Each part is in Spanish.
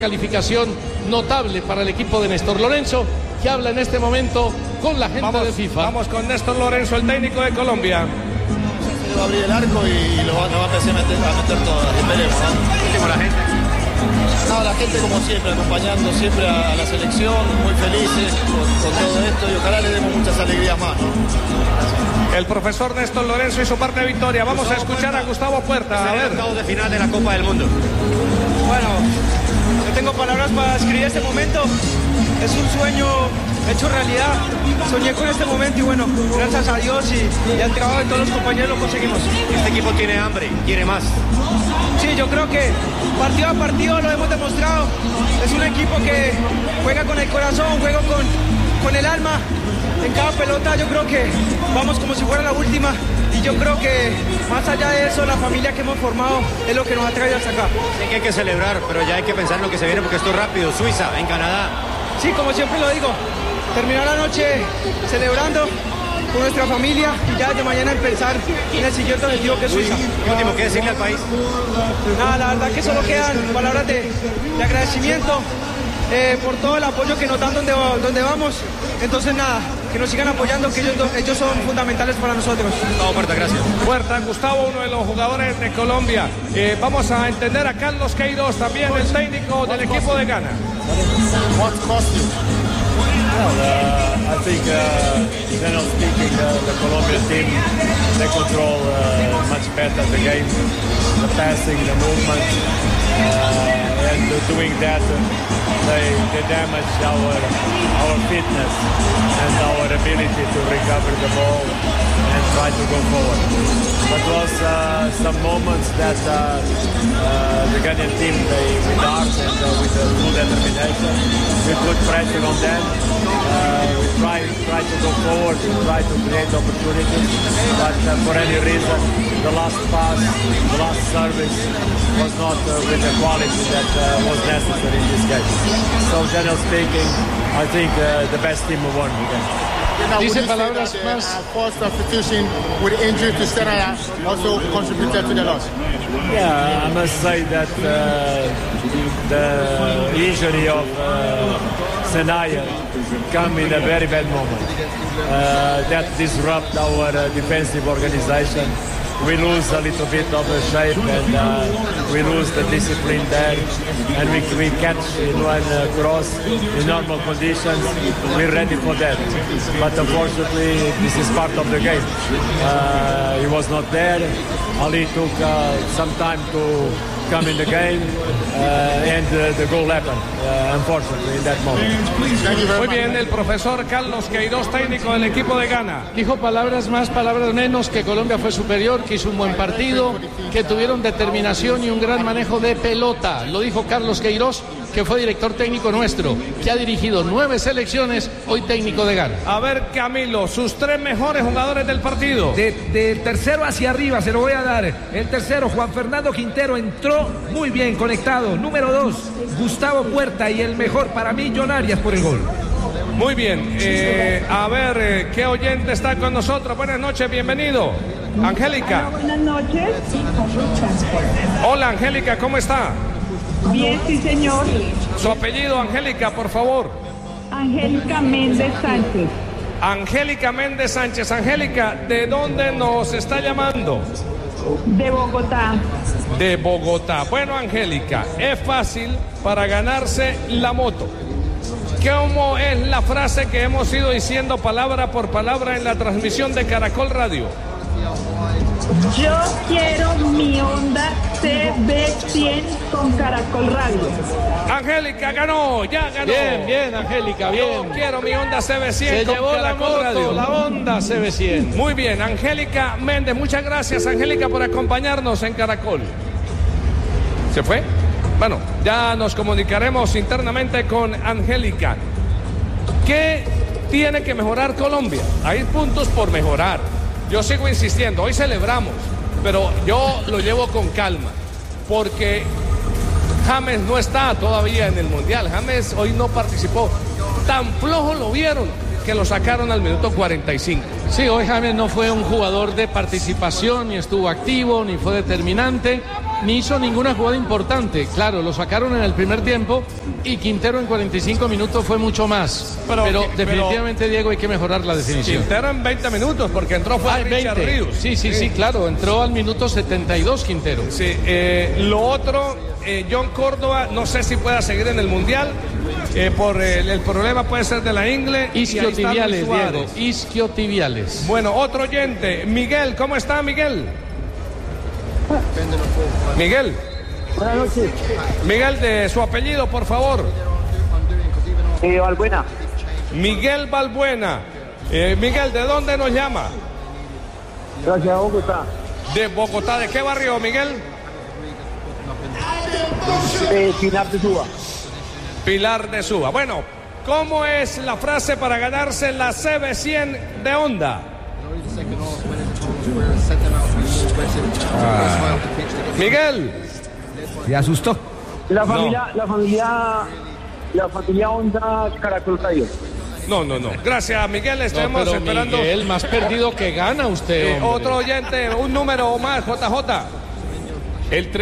Calificación notable para el equipo de Néstor Lorenzo, que habla en este momento con la gente de FIFA. Vamos con Néstor Lorenzo, el técnico de Colombia. Se va a abrir el arco y lo va a empezar a meter todo. Esperemos, ¿no? La gente. No, la gente como siempre, acompañando siempre a la selección, muy felices con todo esto y ojalá le demos muchas alegrías más, ¿no? El profesor Néstor Lorenzo y su parte de victoria. Vamos a escuchar a Gustavo Puerta. A ver. Octavos de final de la Copa del Mundo. Bueno, no tengo palabras para describir este momento. Es un sueño hecho realidad. Soñé con este momento y bueno, gracias a Dios y al trabajo de todos los compañeros lo conseguimos. Este equipo tiene hambre, quiere más. Sí, yo creo que partido a partido lo hemos demostrado. Es un equipo que juega con el corazón, juega con el alma. En cada pelota yo creo que vamos como si fuera la última. Y yo creo que más allá de eso, la familia que hemos formado es lo que nos ha traído hasta acá. Sé que hay que celebrar, pero ya hay que pensar en lo que se viene porque esto es rápido. Suiza, en Canadá. Sí, como siempre lo digo, terminar la noche celebrando con nuestra familia y ya de mañana empezar en el siguiente objetivo que es Suiza. Y último, ¿qué decirle al país? Nada, la verdad que solo quedan palabras de agradecimiento por todo el apoyo que nos dan donde vamos. Entonces nada, que nos sigan apoyando, que ellos son fundamentales para nosotros. Gustavo Puerta, gracias. Puerta, Gustavo, uno de los jugadores de Colombia. Vamos a entender a Carlos Queiroz, también el técnico del equipo de Ghana. What cost you? Well, I think, generally speaking, the Colombian team, they control much better the game, the passing, the movement, and doing that, they damage our fitness and our ability to recover the ball and try to go forward. But was some moments that the Ghanaian team, with heart and with full determination, we put pressure on them. We try to go forward, we try to create opportunities, but for any reason, the last pass, the last service was not with the quality that was necessary in this game. So, generally speaking, I think the best team won the game. Dice palabras más. First substitution with injury to Serena also contributed to the loss. Yeah, I must say that the injury of Senaya come in a very bad moment. That disrupt our defensive organization. We lose a little bit of the shape and we lose the discipline there. And we catch in one cross in normal conditions. We're ready for that. But unfortunately, this is part of the game. He was not there. Ali took some time to come in the game and the goal happened, unfortunately, in that moment. Muy bien, el profesor Carlos Queiroz, técnico del equipo de Ghana. Dijo palabras más, palabras menos, que Colombia fue superior, que hizo un buen partido, que tuvieron determinación y un gran manejo de pelota. Lo dijo Carlos Queiroz, que fue director técnico nuestro, que ha dirigido 9 selecciones, hoy técnico de Ghana. A ver, Camilo, sus 3 mejores jugadores del partido. De tercero hacia arriba, se lo voy a dar. El tercero, Juan Fernando Quintero, entró muy bien conectado. Número 2, Gustavo Puerta, y el mejor para mí, John Arias, por el gol. Muy bien, a ver, ¿qué oyente está con nosotros? Buenas noches, bienvenido. Angélica. Buenas noches. Hola, Angélica, ¿cómo está? Bien, sí, señor. Su apellido, Angélica, por favor. Angélica Méndez Sánchez. Angélica Méndez Sánchez. Angélica, ¿de dónde nos está llamando? De Bogotá. De Bogotá. Bueno, Angélica, es fácil para ganarse la moto. ¿Cómo es la frase que hemos ido diciendo palabra por palabra en la transmisión de Caracol Radio? Yo quiero mi Honda CB100 con Caracol Radio. Angélica ganó, ya ganó. Bien, bien, Angélica, bien. Yo quiero mi Honda CB100 Se con llevó la Caracol moto, Radio. la Honda CB100. Muy bien, Angélica Méndez, muchas gracias, Angélica, por acompañarnos en Caracol. ¿Se fue? Bueno, ya nos comunicaremos internamente con Angélica. ¿Qué tiene que mejorar Colombia? Hay puntos por mejorar. Yo sigo insistiendo, hoy celebramos, pero yo lo llevo con calma, porque James no está todavía en el Mundial. James hoy no participó. Tan flojo lo vieron. que lo sacaron al minuto 45. Sí, hoy James no fue un jugador de participación, ni estuvo activo, ni fue determinante, ni hizo ninguna jugada importante. Claro, lo sacaron en el primer tiempo y Quintero en 45 minutos fue mucho más. Pero definitivamente, Diego, hay que mejorar la definición. Quintero en 20 minutos, porque entró fue Richard Ríos. Sí, claro, entró al minuto 72 Quintero. Sí, lo otro, John Córdoba, no sé si pueda seguir en el Mundial, por el problema puede ser de la ingle. Isquiotibiales, Diego, isquiotibiales. Bueno, otro oyente, Miguel, ¿cómo está Miguel? Miguel. Buenas noches. Miguel, de su apellido, por favor. Balbuena. Miguel Balbuena. Miguel, ¿de dónde nos llama? Gracias, Bogotá. De Bogotá, ¿de qué barrio, Miguel? Pilar de Suba. Pilar de Suba. Bueno, ¿cómo es la frase para ganarse la CB100 de Honda? Miguel. Se asustó. La familia Honda Caracol Radio. No. Gracias, Miguel. Estamos esperando. Miguel, más perdido que gana usted. Otro oyente, un número más, JJ. El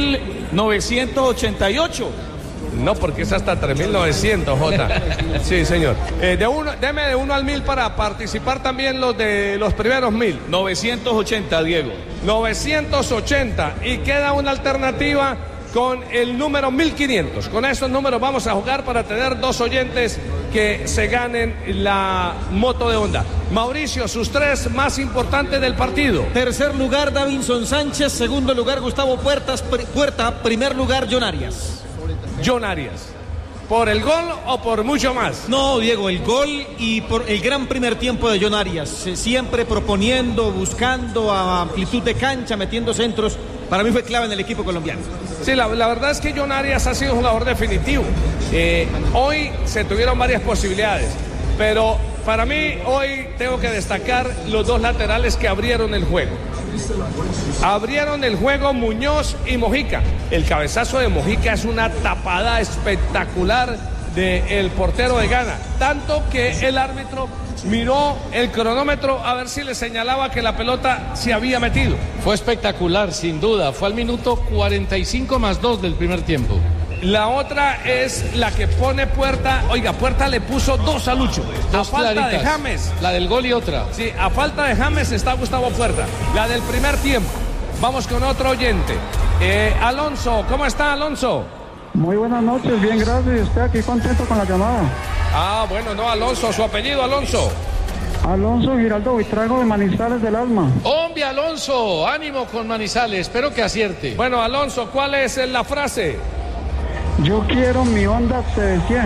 3988. No, porque es hasta 3900, J. Sí, señor. Deme de 1 al 1000 para participar también los de los primeros 1000. 980, Diego. 980. Y queda una alternativa con el número 1500. Con esos números vamos a jugar para tener 2 oyentes que se ganen la moto de Honda. Mauricio, sus 3 más importantes del partido. Tercer lugar, Davinson Sánchez. Segundo lugar, Gustavo Puerta. Primer lugar, John Arias. John Arias. ¿Por el gol o por mucho más? No, Diego, el gol y por el gran primer tiempo de John Arias. Siempre proponiendo, buscando a amplitud de cancha, metiendo centros. Para mí fue clave en el equipo colombiano. Sí, la verdad es que John Arias ha sido un jugador definitivo. Hoy se tuvieron varias posibilidades, pero para mí hoy tengo que destacar los 2 laterales que abrieron el juego. Abrieron el juego Muñoz y Mojica. El cabezazo de Mojica es una tapada espectacular del portero de Ghana. Tanto que el árbitro miró el cronómetro a ver si le señalaba que la pelota se había metido. Fue espectacular, sin duda. Fue al minuto 45 más 2 del primer tiempo. La otra es la que pone Puerta. Oiga, Puerta le puso 2 a Lucho. Dos a falta claritas. de James. La del gol y otra. Sí, a falta de James está Gustavo Puerta. La del primer tiempo. Vamos con otro oyente. Alonso, ¿cómo está Alonso? Muy buenas noches, bien, gracias. Estoy aquí contento con la llamada. Bueno, no, Alonso, su apellido, Alonso. Alonso Giraldo Buitrago de Manizales del Alma. Hombre, Alonso, ánimo con Manizales, espero que acierte. Bueno, Alonso, ¿cuál es la frase? Yo quiero mi Honda CB100.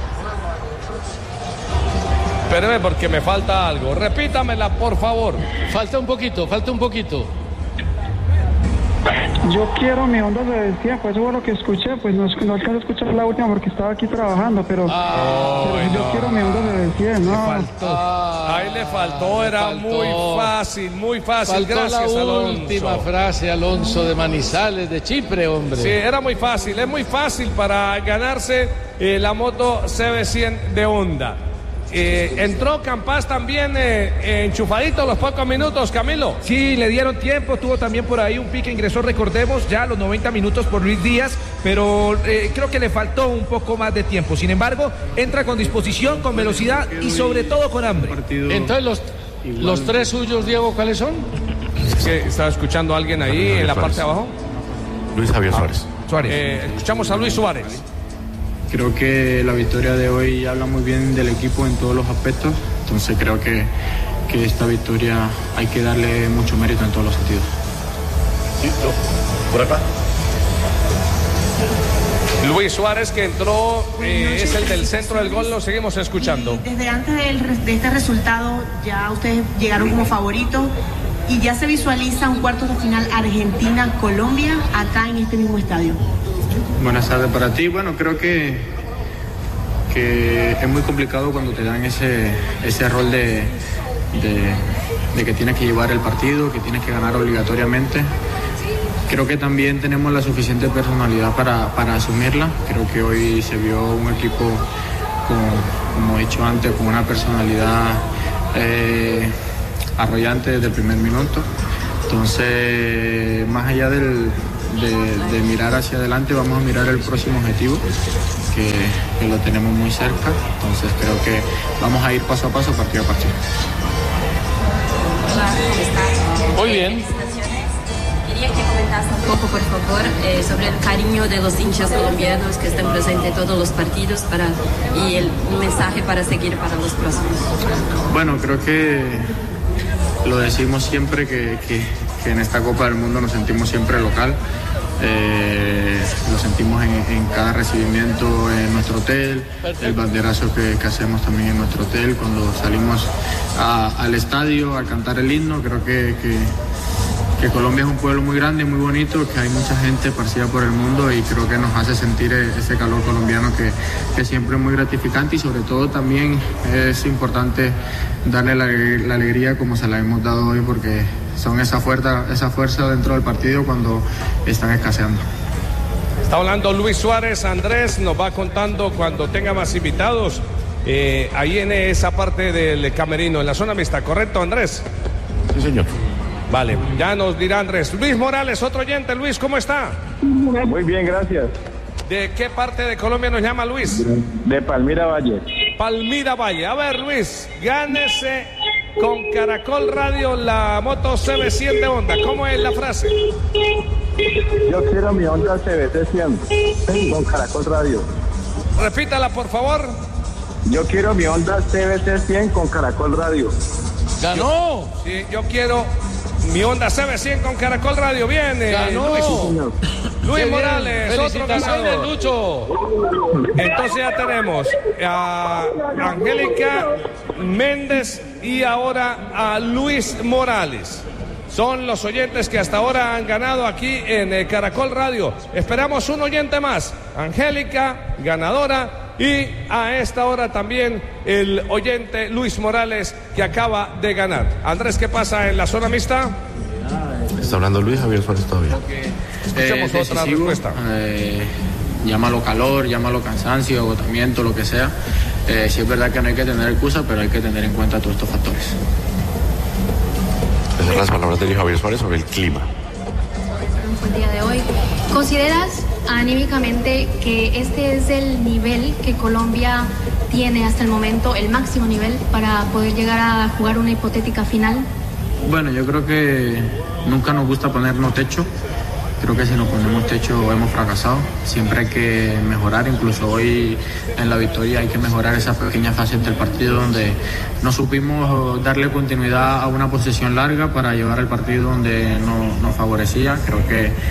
Espéreme porque me falta algo. Repítamela, por favor. Falta un poquito. Yo quiero mi Honda CB100, pues eso fue lo que escuché, pues no alcancé a escuchar la última porque estaba aquí trabajando, pero yo quiero mi Honda CB100, ¿no? Ahí le faltó, era muy fácil, gracias, la Alonso. Última frase, Alonso, de Manizales, de Chipre, hombre. Sí, era muy fácil, es muy fácil para ganarse la moto CB100 de Honda. Entró Campas también enchufadito los pocos minutos, Camilo. Sí, le dieron tiempo, tuvo también por ahí un pique, ingresó, recordemos, ya a los 90 minutos por Luis Díaz, pero creo que le faltó un poco más de tiempo. Sin embargo, entra con disposición, con velocidad y sobre todo con hambre. Entonces los 3 suyos, Diego, ¿cuáles son? Sí, estaba escuchando a alguien ahí en la parte de abajo. Luis Javier Suárez. Escuchamos a Luis Suárez. Creo que la victoria de hoy habla muy bien del equipo en todos los aspectos, entonces creo que esta victoria hay que darle mucho mérito en todos los sentidos. Por acá. Luis Suárez, que entró, es el del centro del gol, lo seguimos escuchando. Desde antes de este resultado ya ustedes llegaron como favoritos y ya se visualiza un cuarto de final Argentina-Colombia acá en este mismo estadio. Buenas tardes para ti. Bueno, creo que es muy complicado cuando te dan ese rol de que tienes que llevar el partido, que tienes que ganar obligatoriamente. Creo que también tenemos la suficiente personalidad para asumirla. Creo que hoy se vio un equipo como he dicho antes, con una personalidad arrollante desde el primer minuto. Entonces, más allá de mirar hacia adelante, vamos a mirar el próximo objetivo, que lo tenemos muy cerca. Entonces creo que vamos a ir paso a paso, partido a partido. Muy bien. Quería que comentaras un poco, por favor, sobre el cariño de los hinchas colombianos que están presentes en todos los partidos y el mensaje para seguir para los próximos. Bueno, creo que lo decimos siempre que en esta Copa del Mundo nos sentimos siempre local. Lo sentimos en cada recibimiento en nuestro hotel, el banderazo que hacemos también en nuestro hotel cuando salimos al estadio a cantar el himno. Creo que Colombia es un pueblo muy grande y muy bonito, que hay mucha gente esparcida por el mundo y creo que nos hace sentir ese calor colombiano que siempre es muy gratificante, y sobre todo también es importante darle la alegría como se la hemos dado hoy, porque son esa fuerza dentro del partido cuando están escaseando. Está hablando Luis Suárez. Andrés nos va contando cuando tenga más invitados ahí en esa parte del camerino, en la zona mixta, ¿correcto, Andrés? Sí, señor. Vale, ya nos dirá Andrés. Luis Morales, otro oyente. Luis, ¿cómo está? Muy bien, gracias. ¿De qué parte de Colombia nos llama Luis? De Palmira Valle. Palmira Valle. A ver, Luis, gánese con Caracol Radio la moto CB100 de Honda. ¿Cómo es la frase? Yo quiero mi Honda CBT 100 con Caracol Radio. Repítala, por favor. Yo quiero mi Honda CBT 100 con Caracol Radio. ¡Ganó! Sí, yo quiero mi Honda CB100 con Caracol Radio. Bien, ¡ganó! Luis Morales, otro ganador. Lucho. Entonces ya tenemos a Angélica Méndez y ahora a Luis Morales. Son los oyentes que hasta ahora han ganado aquí en Caracol Radio. Esperamos un oyente más. Angélica, ganadora. Y a esta hora también el oyente Luis Morales, que acaba de ganar. Andrés, ¿qué pasa en la zona mixta? Está hablando Luis Javier Suárez todavía. Escuchemos otra respuesta. Llámalo calor, llámalo cansancio, agotamiento, lo que sea. Sí es verdad que no hay que tener excusa, pero hay que tener en cuenta todos estos factores. Esas son las palabras de Luis Javier Suárez sobre el clima. El día de hoy, ¿consideras anímicamente que este es el nivel que Colombia tiene hasta el momento, el máximo nivel para poder llegar a jugar una hipotética final? Bueno, yo creo que nunca nos gusta ponernos techo. Creo que si nos ponemos techo hemos fracasado. Siempre hay que mejorar, incluso hoy en la victoria hay que mejorar esa pequeña fase del partido donde no supimos darle continuidad a una posesión larga para llevar el partido donde nos favorecía. Creo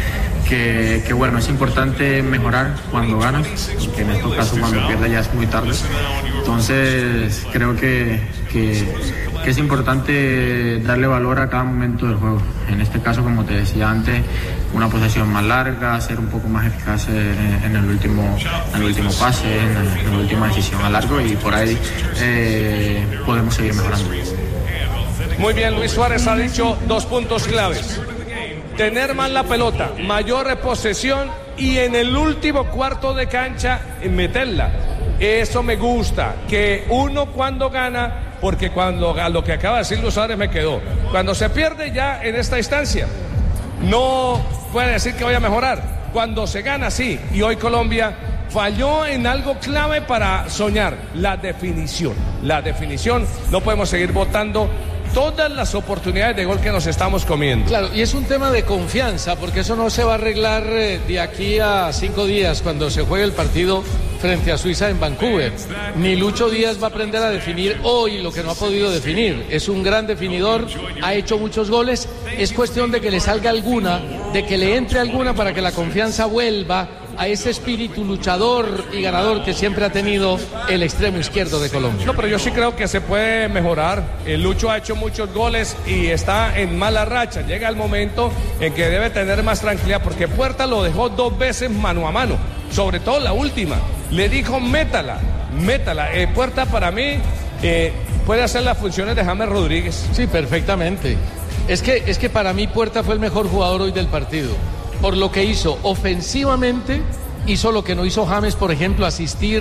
que bueno, es importante mejorar cuando ganas, que en estos casos cuando pierdes ya es muy tarde. Entonces creo que es importante darle valor a cada momento del juego. En este caso, como te decía antes, una posesión más larga, ser un poco más eficaz en el último pase, en la última decisión a largo, y por ahí podemos seguir mejorando. Muy bien, Luis Suárez ha dicho 2 puntos claves. Tener más la pelota, mayor posesión y en el último cuarto de cancha meterla. Eso me gusta, que uno cuando gana, porque cuando a lo que acaba de decir Luis Suárez me quedó. Cuando se pierde ya en esta instancia, no puede decir que vaya a mejorar. Cuando se gana, sí. Y hoy Colombia falló en algo clave para soñar, la definición. La definición, no podemos seguir votando todas las oportunidades de gol que nos estamos comiendo. Claro, y es un tema de confianza, porque eso no se va a arreglar de aquí a 5 días cuando se juegue el partido frente a Suiza en Vancouver. Ni Lucho Díaz va a aprender a definir hoy lo que no ha podido definir. Es un gran definidor, ha hecho muchos goles. Es cuestión de que le salga alguna, de que le entre alguna para que la confianza vuelva a ese espíritu luchador y ganador que siempre ha tenido el extremo izquierdo de Colombia. No, pero yo sí creo que se puede mejorar. El Lucho ha hecho muchos goles y está en mala racha. Llega el momento en que debe tener más tranquilidad, porque Puerta lo dejó 2 veces mano a mano, sobre todo la última. Le dijo métala. Puerta para mí puede hacer las funciones de James Rodríguez. Sí, perfectamente. Es que para mí Puerta fue el mejor jugador hoy del partido. Por lo que hizo ofensivamente, hizo lo que no hizo James, por ejemplo, asistir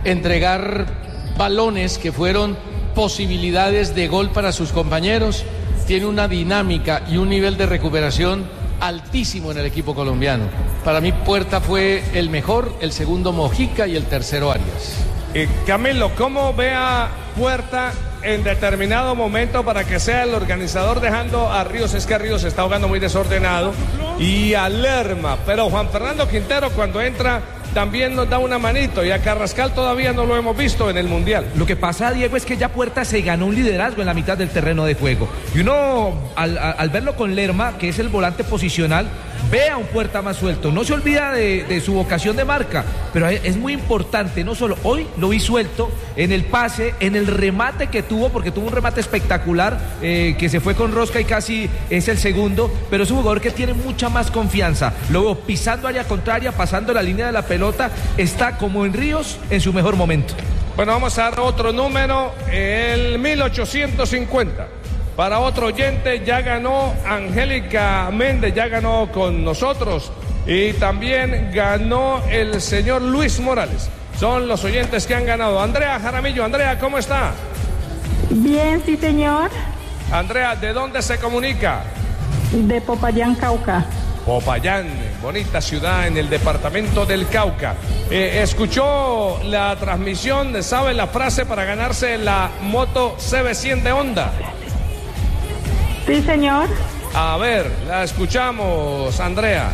entregar balones que fueron posibilidades de gol para sus compañeros. Tiene una dinámica y un nivel de recuperación altísimo en el equipo colombiano. Para mí Puerta fue el mejor, el segundo Mojica y el tercero Arias. Camilo, ¿cómo ve a Puerta en determinado momento para que sea el organizador dejando a Ríos? Es que Ríos está jugando muy desordenado, y a Lerma, pero Juan Fernando Quintero cuando entra también nos da una manito, y a Carrascal todavía no lo hemos visto en el Mundial. Lo que pasa, Diego, es que ya Puerta se ganó un liderazgo en la mitad del terreno de juego, y uno al verlo con Lerma, que es el volante posicional, ve a un Puerta más suelto. No se olvida de su vocación de marca, pero es muy importante, no solo hoy lo vi suelto en el pase, en el remate que tuvo, porque tuvo un remate espectacular, que se fue con rosca y casi es el segundo, pero es un jugador que tiene mucha más confianza. Luego pisando área contraria, pasando la línea de la pelota, está como en Ríos en su mejor momento. Bueno, vamos a dar otro número, el 1850. Para otro oyente, ya ganó Angélica Méndez, ya ganó con nosotros, y también ganó el señor Luis Morales. Son los oyentes que han ganado. Andrea Jaramillo. Andrea, ¿cómo está? Bien, sí, señor. Andrea, ¿de dónde se comunica? De Popayán, Cauca. Popayán, bonita ciudad en el departamento del Cauca. ¿Escuchó la transmisión? ¿Sabe la frase para ganarse la moto CB100 de Honda? Sí, señor. A ver, la escuchamos, Andrea.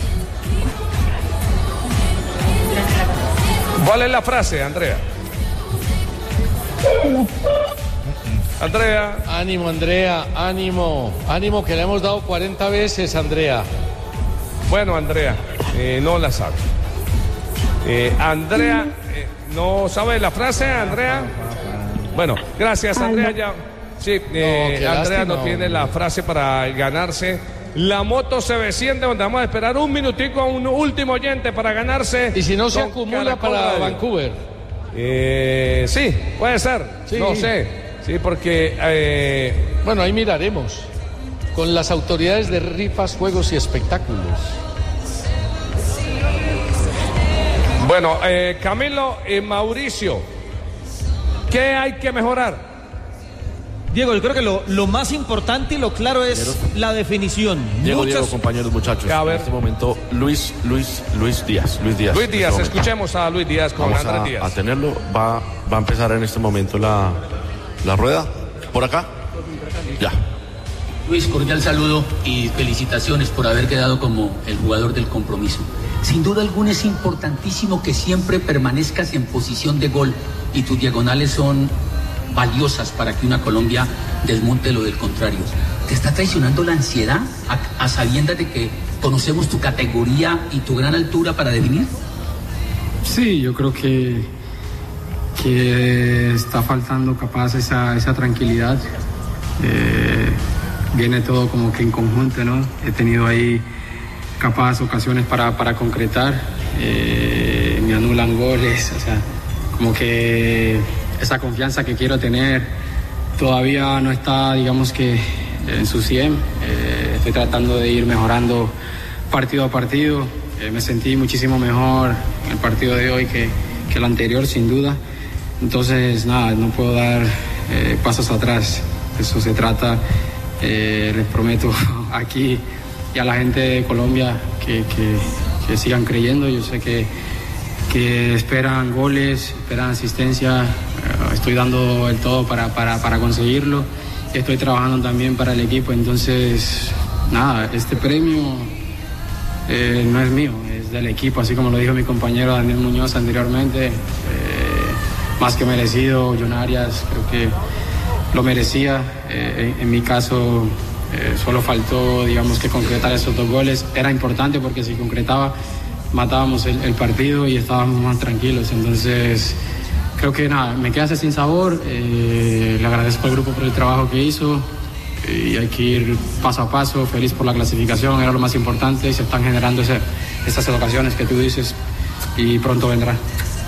¿Cuál es la frase, Andrea? Andrea. Ánimo, Andrea, ánimo. Ánimo, que le hemos dado 40 veces, Andrea. Bueno, Andrea, no la sabe. Andrea, ¿no sabe la frase, Andrea? Bueno, gracias, Andrea. Ya. Sí, Andrea no tiene la frase para ganarse la moto CB100, donde vamos a esperar un minutico a un último oyente para ganarse. Y si no se acumula para Vancouver. Sí, puede ser, sí. No sé. Sí, porque... bueno, ahí miraremos con las autoridades de rifas, juegos y espectáculos. Bueno, Camilo y Mauricio, ¿qué hay que mejorar? Diego, yo creo que lo más importante y lo claro es la definición. Diego, compañeros, muchachos. A ver. En este momento, Luis Díaz. Luis Díaz, escuchemos a Luis Díaz con Andrés Díaz. A tenerlo, va a empezar en este momento la rueda. Por acá. Ya. Luis, cordial saludo y felicitaciones por haber quedado como el jugador del compromiso. Sin duda alguna es importantísimo que siempre permanezcas en posición de gol y tus diagonales son valiosas para que una Colombia desmonte lo del contrario. ¿Te está traicionando la ansiedad a sabiendas de que conocemos tu categoría y tu gran altura para definir? Sí, yo creo que está faltando capaz esa tranquilidad. Viene todo como que en conjunto, ¿no? He tenido ahí capaz ocasiones para concretar, me anulan goles, o sea, como que esa confianza que quiero tener todavía no está, digamos que en su 100. Estoy tratando de ir mejorando partido a partido. Me sentí muchísimo mejor en el partido de hoy que el anterior, sin duda. Entonces, nada, no puedo dar pasos atrás. Eso se trata. Les prometo aquí y a la gente de Colombia que sigan creyendo. Yo sé que esperan goles, esperan asistencia. Estoy dando el todo para conseguirlo. Estoy trabajando también para el equipo. Entonces, nada, este premio no es mío, es del equipo, así como lo dijo mi compañero Daniel Muñoz anteriormente. Más que merecido. John Arias creo que lo merecía. En mi caso solo faltó, digamos, que concretar esos 2 goles. Era importante porque si concretaba matábamos el partido y estábamos más tranquilos. Entonces creo que nada, me quedase sin sabor. Le agradezco al grupo por el trabajo que hizo y hay que ir paso a paso. Feliz por la clasificación, era lo más importante, y se están generando esas ocasiones que tú dices y pronto vendrá.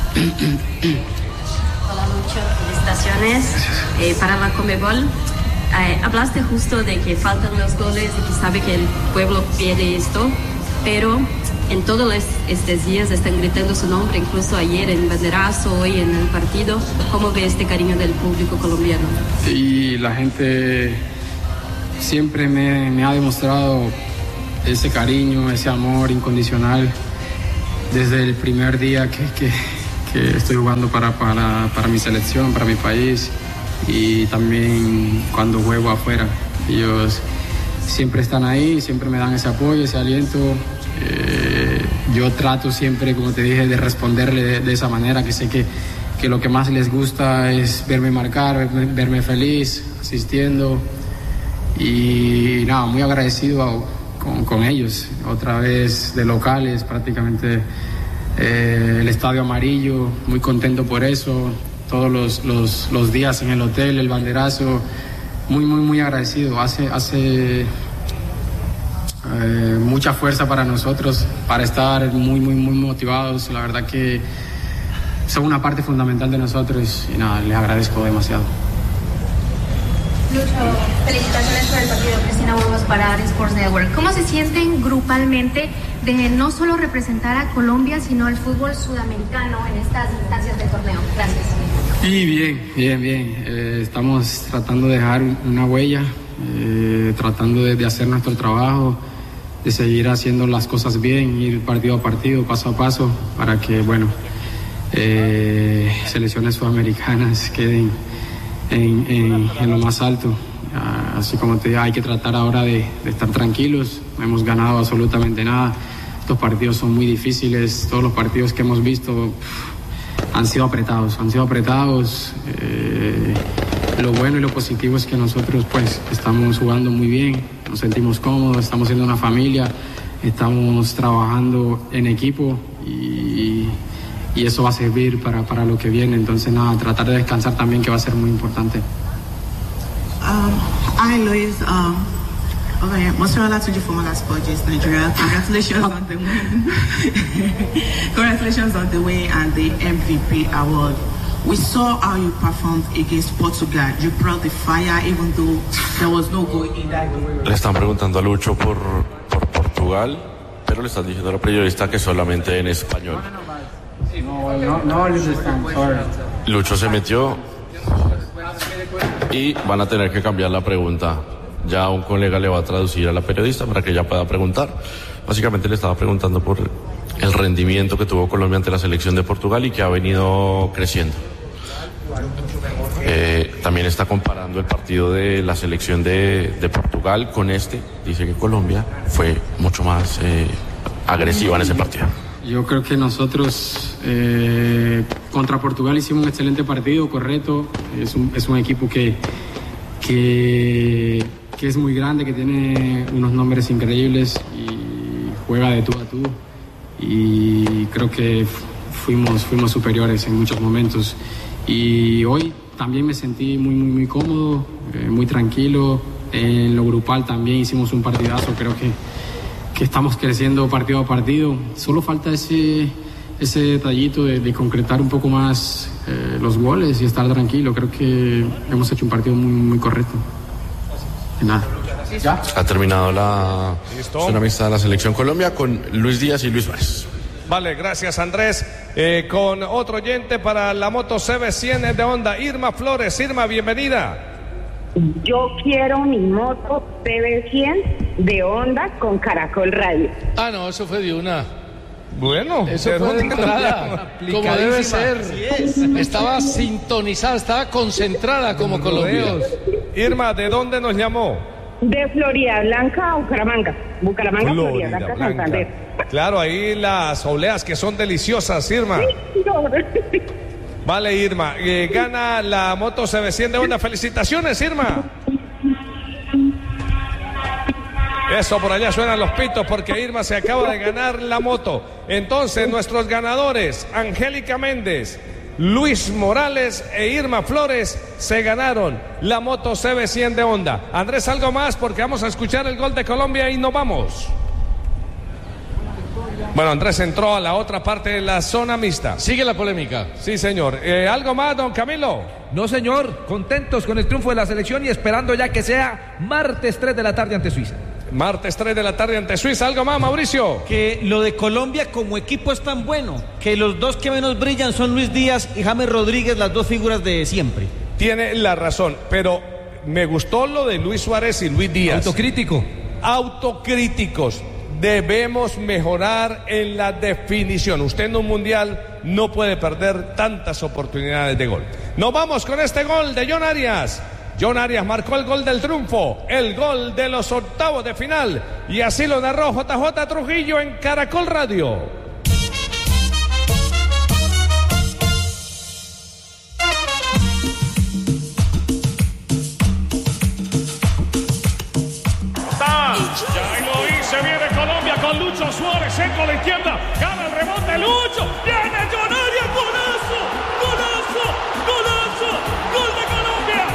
Hola, muchas felicitaciones para la Conmebol. Hablaste justo de que faltan los goles y que sabe que el pueblo pide esto, pero en todos estos días están gritando su nombre, incluso ayer en banderazo, hoy en el partido. ¿Cómo ve este cariño del público colombiano? Y la gente siempre me ha demostrado ese cariño, ese amor incondicional desde el primer día que estoy jugando para mi selección, para mi país, y también cuando juego afuera. Ellos siempre están ahí, siempre me dan ese apoyo, ese aliento. Yo trato siempre, como te dije, de responderle de esa manera, que sé que lo que más les gusta es verme marcar, verme feliz, asistiendo, y nada, muy agradecido con ellos, otra vez de locales, prácticamente el estadio amarillo, muy contento por eso, todos los días en el hotel, el banderazo, muy agradecido, hace mucha fuerza para nosotros, para estar muy motivados. La verdad que son una parte fundamental de nosotros y nada, les agradezco demasiado. Lucho, felicitaciones por el partido. Cristina Burgos para Sports Network. ¿Cómo se sienten grupalmente de no solo representar a Colombia, sino el fútbol sudamericano en estas instancias del torneo? Gracias. Y bien. Estamos tratando de dejar una huella, tratando de hacer nuestro trabajo, de seguir haciendo las cosas bien, ir partido a partido, paso a paso, para que, selecciones sudamericanas queden en lo más alto. Así como te digo, hay que tratar ahora de estar tranquilos. No hemos ganado absolutamente nada. Estos partidos son muy difíciles. Todos los partidos que hemos visto han sido apretados. Lo bueno y lo positivo es que nosotros estamos jugando muy bien, nos sentimos cómodos, estamos siendo una familia, estamos trabajando en equipo y eso va a servir para lo que viene. Entonces nada, tratar de descansar también, que va a ser muy importante. Hi Luis, Mostrala Tuju from Sports Nigeria. Congratulations on the win. Congratulations on the win and the MVP award. We saw how you performed against Portugal. You brought the fire even though there was no goal in that game. Le están preguntando a Lucho por Portugal, pero le están diciendo a la periodista que solamente en español. No, sorry. Lucho se metió y van a tener que cambiar la pregunta. Ya un colega le va a traducir a la periodista para que ella pueda preguntar. Básicamente le estaba preguntando por el rendimiento que tuvo Colombia ante la selección de Portugal y que ha venido creciendo. También está comparando el partido de la selección de Portugal con este. Dice que Colombia fue mucho más agresiva en ese partido. Yo creo que nosotros contra Portugal hicimos un excelente partido, correcto. Es un equipo que es muy grande, que tiene unos nombres increíbles y juega de tú a tú. Y creo que fuimos superiores en muchos momentos. Y hoy también me sentí muy cómodo, muy tranquilo. En lo grupal también hicimos un partidazo. Creo que estamos creciendo partido a partido. Solo falta ese detallito de concretar un poco más los goles y estar tranquilo. Creo que hemos hecho un partido muy correcto. De nada. ¿Ya? Ha terminado la zona mixta de la selección Colombia con Luis Díaz y Luis Suárez. Vale, gracias Andrés. Con otro oyente para la moto CB100 de Honda, Irma Flores. Irma, bienvenida. Yo quiero mi moto CB100 de Honda con Caracol Radio. Ah, no, eso fue de una. Bueno, eso fue de entrada, como debe ser. Estaba sintonizada, estaba concentrada como Colombia. Irma, ¿de dónde nos llamó? De Florida Blanca a Bucaramanga, Florida Blanca, Santander. Claro, ahí las obleas que son deliciosas, Irma. Vale, Irma, gana la moto CB100 de Honda. Felicitaciones, Irma. Eso, por allá suenan los pitos porque Irma se acaba de ganar la moto. Entonces, nuestros ganadores, Angélica Méndez, Luis Morales e Irma Flores, se ganaron la moto CB100 de Honda. Andrés, algo más porque vamos a escuchar el gol de Colombia y nos vamos. Bueno, Andrés entró a la otra parte de la zona mixta. Sigue la polémica. Sí, señor. ¿Algo más, don Camilo? No, señor. Contentos con el triunfo de la selección y esperando ya que sea martes 3 de la tarde ante Suiza. Martes 3 de la tarde ante Suiza. ¿Algo más, Mauricio? Que lo de Colombia como equipo es tan bueno que los dos que menos brillan son Luis Díaz y James Rodríguez, las dos figuras de siempre. Tiene la razón, pero me gustó lo de Luis Suárez y Luis Díaz. Autocríticos. Debemos mejorar en la definición. Usted en un mundial no puede perder tantas oportunidades de gol. Nos vamos con este gol de John Arias. John Arias marcó el gol del triunfo, el gol de los octavos de final. Y así lo narró JJ Trujillo en Caracol Radio. Ya lo hice, viene Colombia con Lucho Suárez, centro a la izquierda, gana el rebote Lucho, viene John Arias, golazo, golazo, golazo.